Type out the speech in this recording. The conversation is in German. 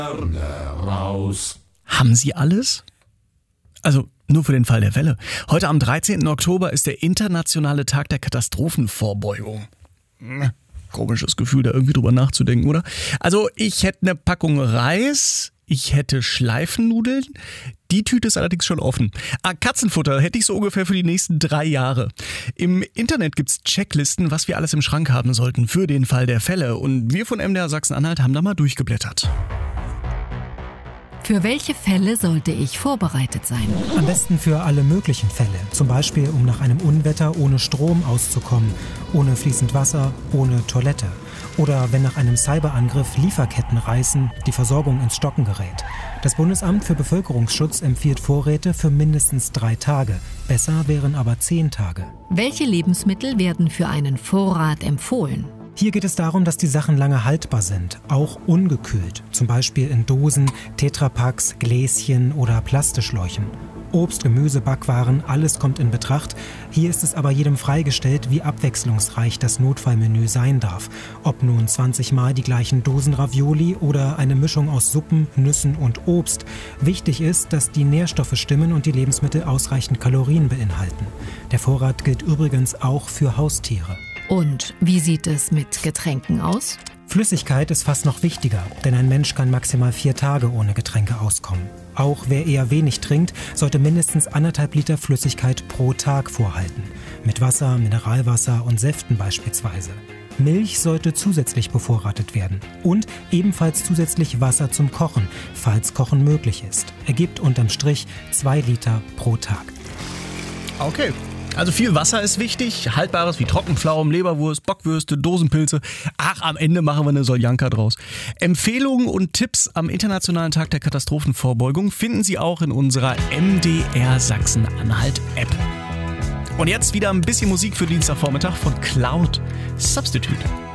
Raus. Haben Sie alles? Also nur für den Fall der Fälle. Heute am 13. Oktober ist der internationale Tag der Katastrophenvorbeugung. Komisches Gefühl, da irgendwie drüber nachzudenken, oder? Also ich hätte eine Packung Reis, ich hätte Schleifennudeln. Die Tüte ist allerdings schon offen. Katzenfutter hätte ich so ungefähr für die nächsten 3 Jahre. Im Internet gibt's Checklisten, was wir alles im Schrank haben sollten für den Fall der Fälle. Und wir von MDR Sachsen-Anhalt haben da mal durchgeblättert. Für welche Fälle sollte ich vorbereitet sein? Am besten für alle möglichen Fälle. Zum Beispiel, um nach einem Unwetter ohne Strom auszukommen, ohne fließend Wasser, ohne Toilette. Oder wenn nach einem Cyberangriff Lieferketten reißen, die Versorgung ins Stocken gerät. Das Bundesamt für Bevölkerungsschutz empfiehlt Vorräte für mindestens 3 Tage. Besser wären aber 10 Tage. Welche Lebensmittel werden für einen Vorrat empfohlen? Hier geht es darum, dass die Sachen lange haltbar sind, auch ungekühlt. Zum Beispiel in Dosen, Tetrapacks, Gläschen oder Plastischläuchen. Obst, Gemüse, Backwaren, alles kommt in Betracht. Hier ist es aber jedem freigestellt, wie abwechslungsreich das Notfallmenü sein darf. Ob nun 20 Mal die gleichen Dosen Ravioli oder eine Mischung aus Suppen, Nüssen und Obst. Wichtig ist, dass die Nährstoffe stimmen und die Lebensmittel ausreichend Kalorien beinhalten. Der Vorrat gilt übrigens auch für Haustiere. Und wie sieht es mit Getränken aus? Flüssigkeit ist fast noch wichtiger, denn ein Mensch kann maximal 4 Tage ohne Getränke auskommen. Auch wer eher wenig trinkt, sollte mindestens 1,5 Liter Flüssigkeit pro Tag vorhalten. Mit Wasser, Mineralwasser und Säften beispielsweise. Milch sollte zusätzlich bevorratet werden. Und ebenfalls zusätzlich Wasser zum Kochen, falls Kochen möglich ist. Ergibt unterm Strich 2 Liter pro Tag. Okay. Also viel Wasser ist wichtig, Haltbares wie Trockenpflaumen, Leberwurst, Bockwürste, Dosenpilze. Am Ende machen wir eine Soljanka draus. Empfehlungen und Tipps am Internationalen Tag der Katastrophenvorbeugung finden Sie auch in unserer MDR Sachsen-Anhalt-App. Und jetzt wieder ein bisschen Musik für Dienstagvormittag von Cloud Substitute.